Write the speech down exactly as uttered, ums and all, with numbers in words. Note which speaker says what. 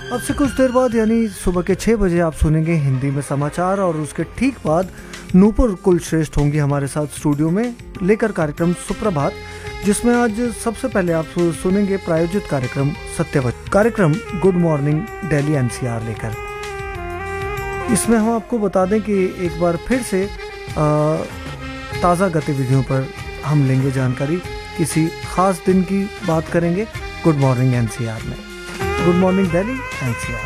Speaker 1: अब से कुछ देर बाद यानी सुबह के छः बजे आप सुनेंगे हिंदी में समाचार और उसके ठीक बाद नूपुर कुलश्रेष्ठ होंगी हमारे साथ स्टूडियो में लेकर कार्यक्रम सुप्रभात, जिसमें आज सबसे पहले आप सुनेंगे प्रायोजित कार्यक्रम सत्यवचन, कार्यक्रम गुड मॉर्निंग दिल्ली एनसीआर लेकर। इसमें हम आपको बता दें कि एक बार फिर से ताज़ा गतिविधियों पर हम लेंगे जानकारी, किसी खास दिन की बात करेंगे गुड मॉर्निंग एनसीआर में। Good morning Delhi NCR.